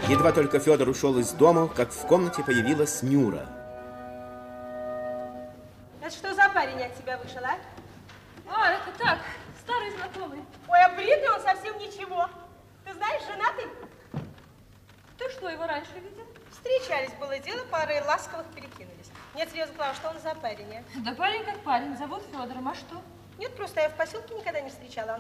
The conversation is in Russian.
Едва только Федор ушел из дома, как в комнате появилась Нюра. Это что за парень от тебя вышел, а? А, это так, старый знакомый. Ой, а бритый он совсем ничего. Ты знаешь, женатый? Ты что, его раньше видел? Встречались, было дело, пары ласковых перекинулись. Нет, серьезно, Клава, что он за парень, а? Да парень как парень, зовут Федором, а что? Нет, просто я в поселке никогда не встречала.